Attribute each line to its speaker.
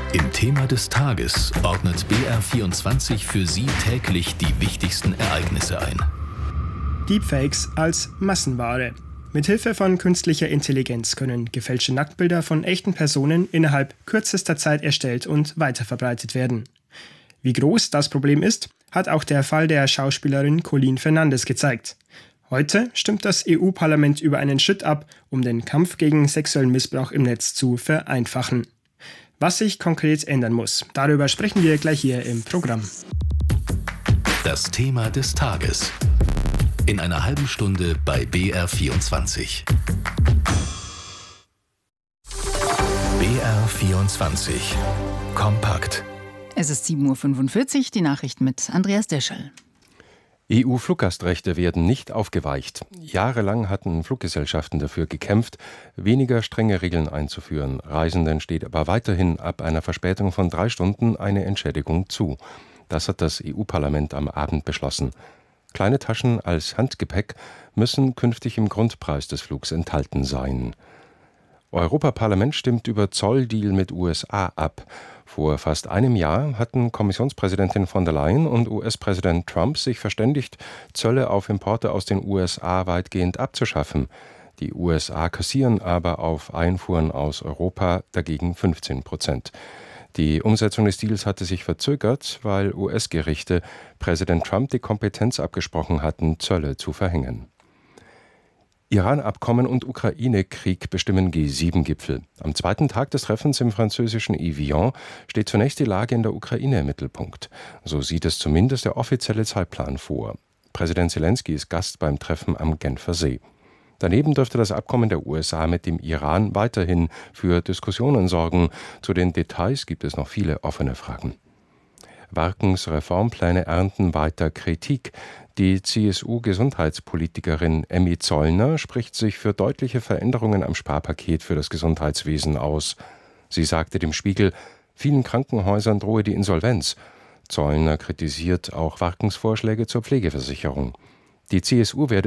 Speaker 1: Im Thema des Tages ordnet BR24 für Sie täglich die wichtigsten Ereignisse ein.
Speaker 2: Deepfakes als Massenware. Mithilfe von künstlicher Intelligenz können gefälschte Nacktbilder von echten Personen innerhalb kürzester Zeit erstellt und weiterverbreitet werden. Wie groß das Problem ist, hat auch der Fall der Schauspielerin Colleen Fernandes gezeigt. Heute stimmt das EU-Parlament über einen Schritt ab, um den Kampf gegen sexuellen Missbrauch im Netz zu vereinfachen. Was sich konkret ändern muss, darüber sprechen wir gleich hier im Programm.
Speaker 1: Das Thema des Tages. In einer halben Stunde bei BR24. BR24. Kompakt.
Speaker 3: Es ist 7.45 Uhr, die Nachricht mit Andreas Deschel.
Speaker 4: EU-Fluggastrechte werden nicht aufgeweicht. Jahrelang hatten Fluggesellschaften dafür gekämpft, weniger strenge Regeln einzuführen. Reisenden steht aber weiterhin ab einer Verspätung von 3 Stunden eine Entschädigung zu. Das hat das EU-Parlament am Abend beschlossen. Kleine Taschen als Handgepäck müssen künftig im Grundpreis des Flugs enthalten sein. Europaparlament stimmt über Zolldeal mit USA ab. Vor fast einem Jahr hatten Kommissionspräsidentin von der Leyen und US-Präsident Trump sich verständigt, Zölle auf Importe aus den USA weitgehend abzuschaffen. Die USA kassieren aber auf Einfuhren aus Europa dagegen 15%. Die Umsetzung des Deals hatte sich verzögert, weil US-Gerichte Präsident Trump die Kompetenz abgesprochen hatten, Zölle zu verhängen. Iran-Abkommen und Ukraine-Krieg bestimmen G7-Gipfel. Am zweiten Tag des Treffens im französischen Evian steht zunächst die Lage in der Ukraine im Mittelpunkt. So sieht es zumindest der offizielle Zeitplan vor. Präsident Zelensky ist Gast beim Treffen am Genfer See. Daneben dürfte das Abkommen der USA mit dem Iran weiterhin für Diskussionen sorgen. Zu den Details gibt es noch viele offene Fragen. Warkens Reformpläne ernten weiter Kritik. Die CSU-Gesundheitspolitikerin Emmy Zollner spricht sich für deutliche Veränderungen am Sparpaket für das Gesundheitswesen aus. Sie sagte dem Spiegel, vielen Krankenhäusern drohe die Insolvenz. Zollner kritisiert auch Warkens Vorschläge zur Pflegeversicherung. Die CSU werde